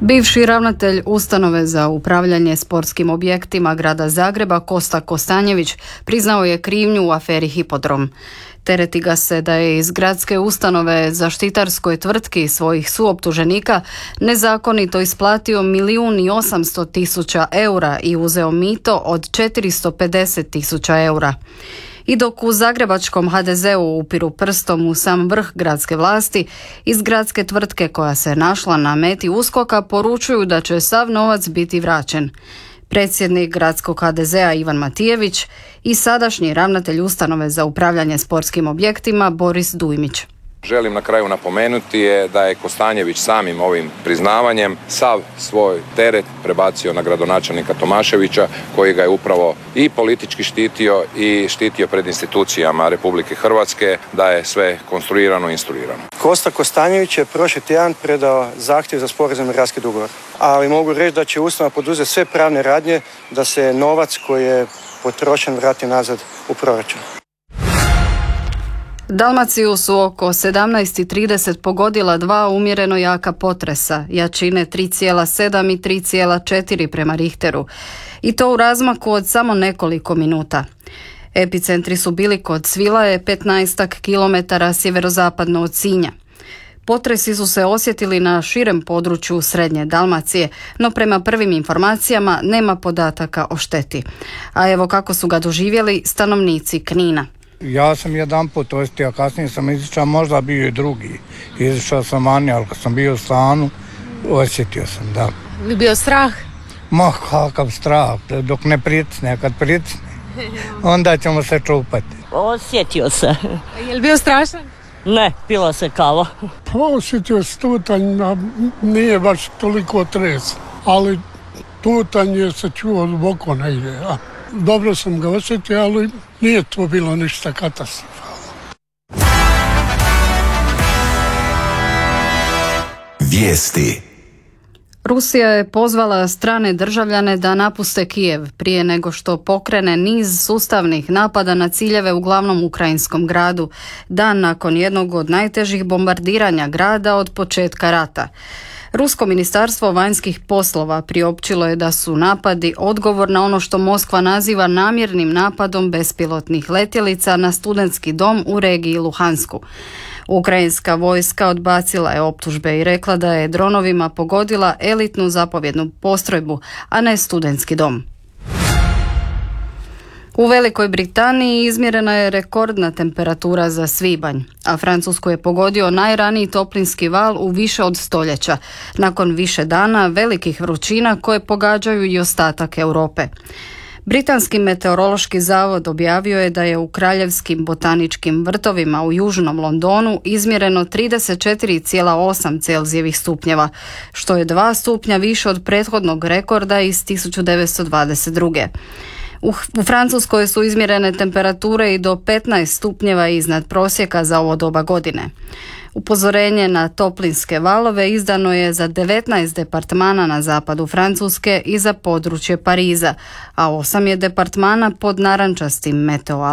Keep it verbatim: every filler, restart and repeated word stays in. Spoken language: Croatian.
Bivši ravnatelj Ustanove za upravljanje sportskim objektima grada Zagreba Kosta Kostanjević priznao je krivnju u aferi Hipodrom. Tereti ga se da je iz gradske ustanove zaštitarskoj tvrtki svojih suoptuženika nezakonito isplatio milijun i osamsto tisuća eura i uzeo mito od četiristo pedeset tisuća eura. I dok u zagrebačkom ha de zeu upiru prstom u sam vrh gradske vlasti, iz gradske tvrtke koja se našla na meti uskoka poručuju da će sav novac biti vraćen. Predsjednik gradskog ha de zea Ivan Matijević i sadašnji ravnatelj Ustanove za upravljanje sportskim objektima Boris Dujmić. Želim na kraju napomenuti je da je Kostanjević samim ovim priznavanjem sav svoj teret prebacio na gradonačelnika Tomaševića, koji ga je upravo i politički štitio i štitio pred institucijama Republike Hrvatske, da je sve konstruirano i instruirano. Kosta Kostanjević je prošli tjedan predao zahtjev za sporazumni raskid ugovora, ali mogu reći da će ustanova poduzeti sve pravne radnje da se novac koji je potrošen vrati nazad u proračun. Dalmaciju su oko sedamnaest i trideset pogodila dva umjereno jaka potresa, jačine tri zarez sedam i tri zarez četiri prema Richteru, i to u razmaku od samo nekoliko minuta. Epicentri su bili kod Svilaje, petnaestak kilometara sjeverozapadno od Sinja. Potresi su se osjetili na širem području srednje Dalmacije, no prema prvim informacijama nema podataka o šteti. A evo kako su ga doživjeli stanovnici Knina. Ja sam jedan put osjetio, a kasnije sam izišao, možda bio i drugi. Izišao sam vani, ali kad sam bio u stanu, osjetio sam, da. Bi bio strah? Ma, kakav strah, dok ne pricne, kad pricne, onda ćemo se čupati. Osjetio se. Je li bio strašan? Ne, pila se kava. Pa osjetio se tutanj, nije baš toliko tres, ali tutanje se čuo duboko negdje, a dobro sam ga osjetio, ali nije to bilo ništa katastrofalno. Vijesti. Rusija je pozvala strane državljane da napuste Kijev prije nego što pokrene niz sustavnih napada na ciljeve u glavnom ukrajinskom gradu, dan nakon jednog od najtežih bombardiranja grada od početka rata. Rusko ministarstvo vanjskih poslova priopćilo je da su napadi odgovor na ono što Moskva naziva namjernim napadom bespilotnih letjelica na studentski dom u regiji Luhansku. Ukrajinska vojska odbacila je optužbe i rekla da je dronovima pogodila elitnu zapovjednu postrojbu, a ne studentski dom. U Velikoj Britaniji izmjerena je rekordna temperatura za svibanj, a Francusku je pogodio najraniji toplinski val u više od stoljeća, nakon više dana velikih vrućina koje pogađaju i ostatak Europe. Britanski meteorološki zavod objavio je da je u kraljevskim botaničkim vrtovima u južnom Londonu izmjereno trideset četiri zarez osam Celzijevih stupnjeva, što je dva stupnja više od prethodnog rekorda iz tisuću devetsto dvadeset druge. U, u Francuskoj su izmjerene temperature i do petnaest stupnjeva iznad prosjeka za ovo doba godine. Upozorenje na toplinske valove izdano je za devetnaest departmana na zapadu Francuske i za područje Pariza, a osam je departmana pod narančastim meteo